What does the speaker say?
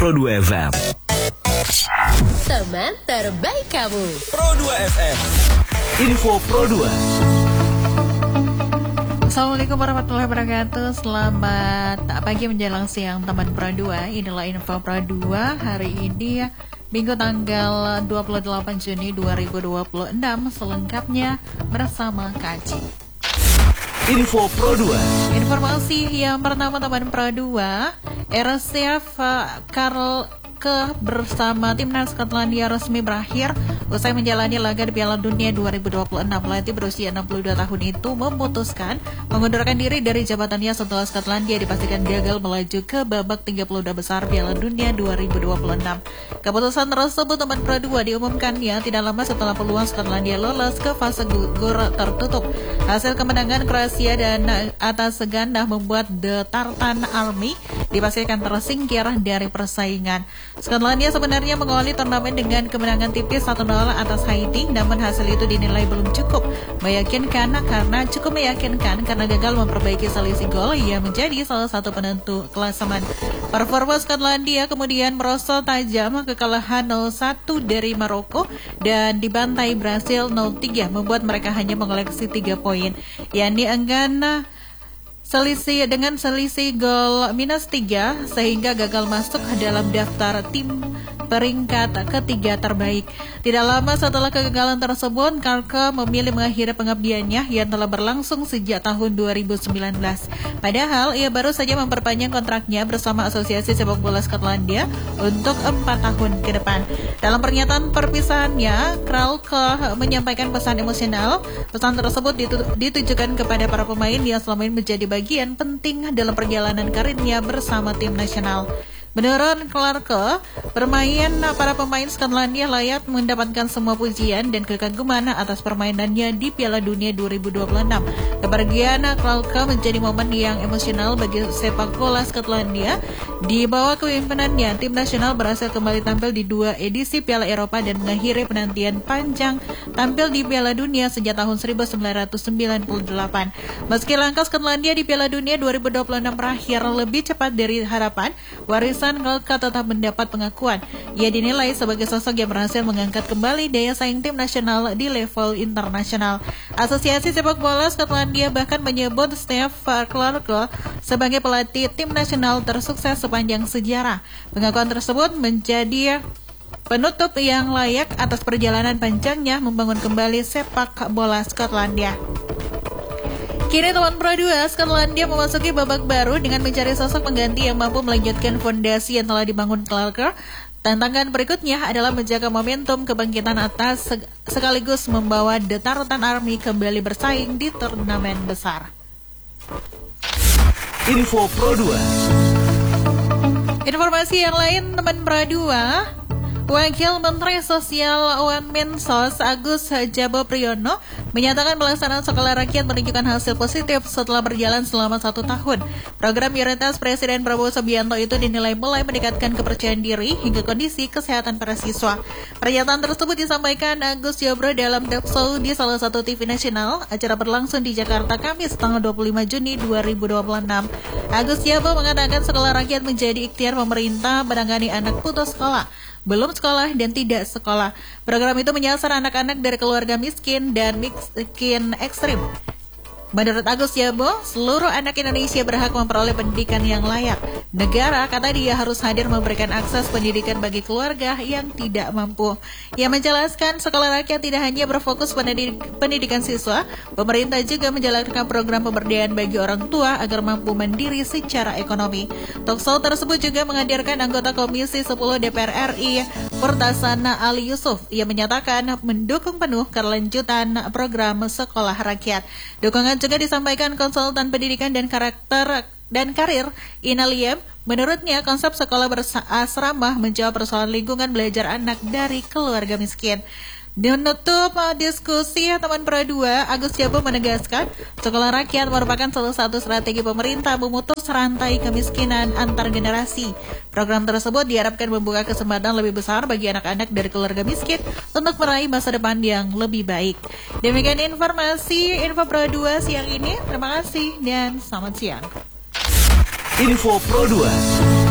Pro 2 FM. Teman terbaik kamu. Pro 2 FM. Info Pro 2. Assalamualaikum warahmatullahi wabarakatuh. Selamat pagi menjelang siang teman Pro 2. Inilah Info Pro 2 hari ini Minggu tanggal 28 Juni 2026. Selengkapnya bersama Kaci. Info Pro 2. Informasi yang pertama teman Pro 2, RCF Karl bersama timnas Skotlandia resmi berakhir usai menjalani laga di Piala Dunia 2026. Pelatih berusia 62 tahun itu memutuskan mengundurkan diri dari jabatannya setelah Skotlandia dipastikan gagal melaju ke babak 32 besar Piala Dunia 2026. Keputusan tersebut teman Pro 2 diumumkannya tidak lama setelah peluang Skotlandia lolos ke fase gugur tertutup. Hasil kemenangan Kroasia dan atas ganda membuat The Tartan Army dipastikan tersingkir dari persaingan. Skotlandia sebenarnya mengawali turnamen dengan kemenangan tipis 1-0 atas Haiti, namun hasil itu dinilai belum cukup meyakinkan karena gagal memperbaiki selisih gol yang menjadi salah satu penentu klasemen. Performa Skotlandia kemudian merosot tajam, kekalahan 0-1 dari Maroko dan dibantai Brasil 0-3 membuat mereka hanya mengoleksi 3 poin, yakni enggan dengan selisih gol -3 sehingga gagal masuk dalam daftar tim peringkat ketiga terbaik. Tidak lama setelah kegagalan tersebut, Karke memilih mengakhiri pengabdiannya yang telah berlangsung sejak tahun 2019. Padahal ia baru saja memperpanjang kontraknya bersama Asosiasi Sepak Bola Skotlandia untuk 4 tahun ke depan. Dalam pernyataan perpisahannya, Karke menyampaikan pesan emosional. Pesan tersebut ditujukan kepada para pemain yang selama ini menjadi bagian penting dalam perjalanan karirnya bersama tim nasional. Menurut Clarke, para pemain Skotlandia layak mendapatkan semua pujian dan kekaguman atas permainannya di Piala Dunia 2026. Kepergian Clarke menjadi momen yang emosional bagi sepak bola Skotlandia. Di bawah kepemimpinannya, tim nasional berhasil kembali tampil di 2 edisi Piala Eropa dan mengakhiri penantian panjang tampil di Piala Dunia sejak tahun 1998. Meski langkah Skotlandia di Piala Dunia 2026 berakhir lebih cepat dari harapan, warisan Clarke tetap mendapat pengakuan. Ia dinilai sebagai sosok yang berhasil mengangkat kembali daya saing tim nasional di level internasional. Asosiasi Sepak Bola Skotlandia bahkan menyebut Steve Clarke sebagai pelatih tim nasional tersukses sepanjang sejarah. Pengakuan tersebut menjadi penutup yang layak atas perjalanan panjangnya membangun kembali sepak bola Skotlandia. Kini teman Pro 2, Skotlandia memasuki babak baru dengan mencari sosok pengganti yang mampu melanjutkan fondasi yang telah dibangun Clarke. Tantangan berikutnya adalah menjaga momentum kebangkitan atas sekaligus membawa The Tartan Army kembali bersaing di turnamen besar. Info Pro 2. Informasi yang lain teman Pro 2. Wakil Menteri Sosial Mensos Agus Jabo Priyono menyatakan pelaksanaan sekolah rakyat menunjukkan hasil positif setelah berjalan selama 1 tahun. Program prioritas Presiden Prabowo Subianto itu dinilai mulai meningkatkan kepercayaan diri hingga kondisi kesehatan para siswa. Pernyataan tersebut disampaikan Agus Jabo dalam talk show di salah satu TV nasional. Acara berlangsung di Jakarta Kamis tanggal 25 Juni 2026. Agus Jabo mengatakan sekolah rakyat menjadi ikhtiar pemerintah menangani anak putus sekolah, belum sekolah dan tidak sekolah. Program itu menyasar anak-anak dari keluarga miskin dan miskin ekstrim. Menurut Agus Jabo, seluruh anak Indonesia berhak memperoleh pendidikan yang layak. Negara, kata dia, harus hadir memberikan akses pendidikan bagi keluarga yang tidak mampu. Ia menjelaskan sekolah rakyat tidak hanya berfokus pendidikan siswa, pemerintah juga menjalankan program pemberdayaan bagi orang tua agar mampu mandiri secara ekonomi. Talkshow tersebut juga menghadirkan anggota Komisi 10 DPR RI, Purtasana Ali Yusuf. Ia menyatakan mendukung penuh kelanjutan program sekolah rakyat. Dukungan juga disampaikan konsultan pendidikan dan karir Ina Liem. Menurutnya, konsep sekolah berasrama menjawab persoalan lingkungan belajar anak dari keluarga miskin. Menutup diskusi teman Pro 2, Agus Jabo menegaskan sekolah rakyat merupakan salah satu strategi pemerintah memutus rantai kemiskinan antar generasi. Program tersebut diharapkan membuka kesempatan lebih besar bagi anak-anak dari keluarga miskin untuk meraih masa depan yang lebih baik. Demikian informasi Info Pro 2 siang ini. Terima kasih dan selamat siang. Info Pro 2.